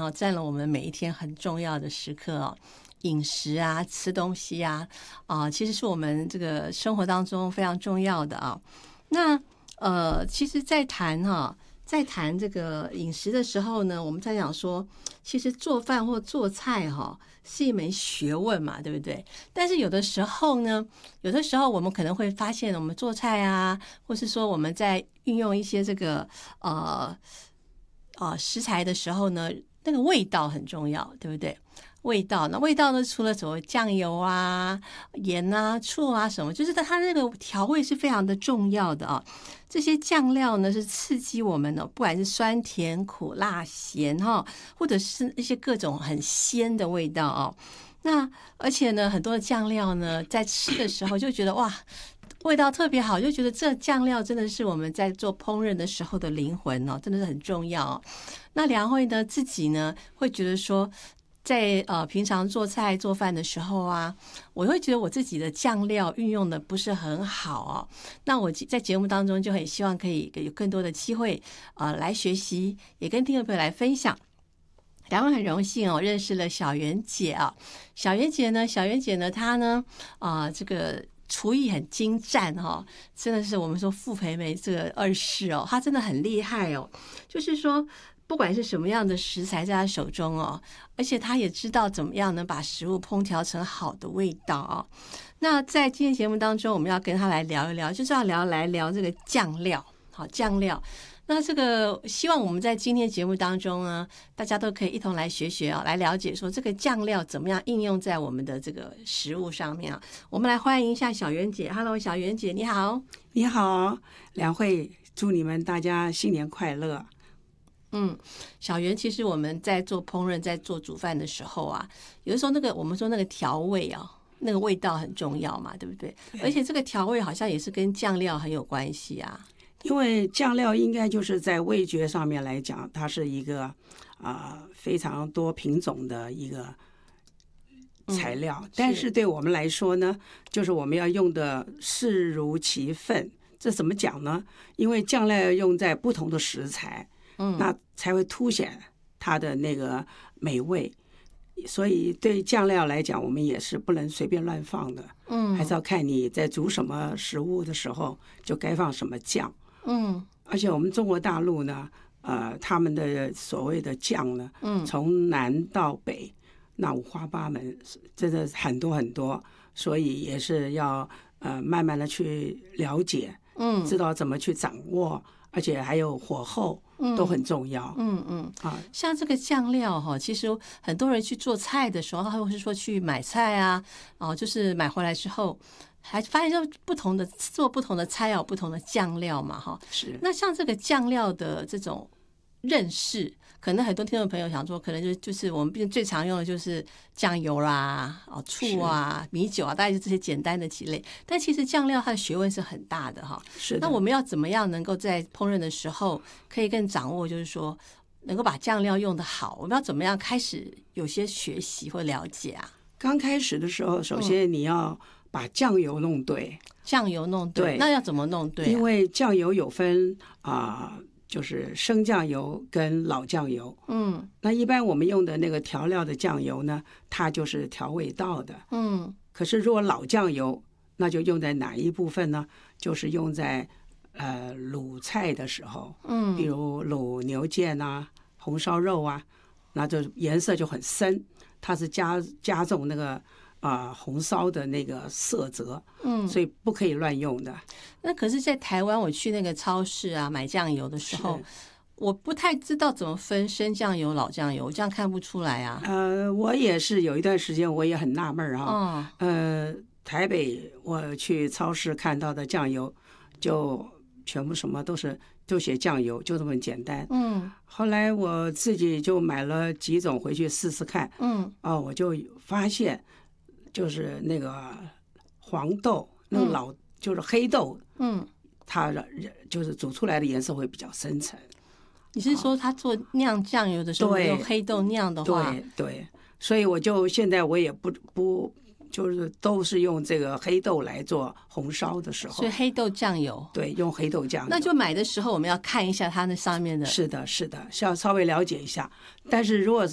哦，占了我们每一天很重要的时刻哦。饮食啊，吃东西啊，其实是我们这个生活当中非常重要的啊。那其实在谈这个饮食的时候呢，我们在讲说，其实做饭或做菜是一门学问嘛，对不对？但是有的时候我们可能会发现，我们做菜啊，或是说我们在运用一些这个食材的时候呢，那个味道很重要，对不对？味道呢，除了所谓酱油啊、盐啊、醋啊什么，就是它那个调味是非常的重要的啊。这些酱料呢，是刺激我们的，不管是酸甜苦辣咸或者是一些各种很鲜的味道哦。那而且呢，很多的酱料呢，在吃的时候就觉得哇，味道特别好，就觉得这酱料真的是我们在做烹饪的时候的灵魂哦，真的是很重要哦。那良慧呢，自己呢会觉得说，在平常做菜做饭的时候啊，我会觉得我自己的酱料运用的不是很好哦。那我在节目当中就很希望可以有更多的机会来学习，也跟听众朋友来分享。良慧很荣幸认识了小媛姐啊。小媛姐呢，她呢这个厨艺很精湛真的是我们说傅培梅这个二世她真的很厉害就是说不管是什么样的食材在她手中而且她也知道怎么样能把食物烹调成好的味道那在今天节目当中，我们要跟她来聊一聊，就是要来聊这个酱料。好，酱料。那这个希望我们在今天节目当中呢，大家都可以一同来学来了解说这个酱料怎么样应用在我们的这个食物上面我们来欢迎一下小媛姐。 Hello， 小媛姐你好。 你好，良慧，祝你们大家新年快乐。 小媛，其实我们在做烹饪在做煮饭的时候有的时候我们说那个调味那个味道很重要嘛，对不对？而且这个调味好像也是跟酱料很有关系因为酱料应该就是在味觉上面来讲，它是一个非常多品种的一个材料，但是对我们来说呢，就是我们要用的适如其分。这怎么讲呢？因为酱料要用在不同的食材，那才会凸显它的那个美味。所以对酱料来讲，我们也是不能随便乱放的，还是要看你在煮什么食物的时候就该放什么酱。而且我们中国大陆呢，他们的所谓的酱呢，从南到北，那五花八门，真的很多很多，所以也是要慢慢的去了解，知道怎么去掌握，而且还有火候都很重要。 像这个酱料其实很多人去做菜的时候，或是说去买菜就是买回来之后，还发现说做不同的菜有不同的酱料嘛是。 那像这个酱料的这种认识，可能很多听众朋友想说，可能就是我们毕竟最常用的就是酱油啦、醋啊、米酒大概就这些简单的几类。但其实酱料它的学问是很大的是的。 那我们要怎么样能够在烹饪的时候可以更掌握，就是说能够把酱料用得好？我们要怎么样开始有些学习或了解刚开始的时候，首先你要把酱油弄对。 酱油弄对，那要怎么弄对因为酱油有分就是生酱油跟老酱油。那一般我们用的那个调料的酱油呢，它就是调味道的。可是如果老酱油，那就用在哪一部分呢？就是用在卤菜的时候，比如卤牛腱红烧肉那就颜色就很深，它是加重那个红烧的那个色泽，所以不可以乱用的。 那可是在台湾我去那个超市买酱油的时候，我不太知道怎么分生酱油老酱油，这样看不出来我也是有一段时间我也很纳闷台北我去超市看到的酱油就全部什么都写酱油，就这么简单。后来我自己就买了几种回去试试看。我就发现就是那个黄豆，那个就是黑豆，它就是煮出来的颜色会比较深沉。 你是说他做酿酱油的时候用黑豆酿的话？ 对，所以现在我也不就是都是用这个黑豆来做红烧的时候， 所以黑豆酱油， 对，用黑豆酱油。 那就买的时候我们要看一下它那上面的。 是的，是要稍微了解一下。但是如果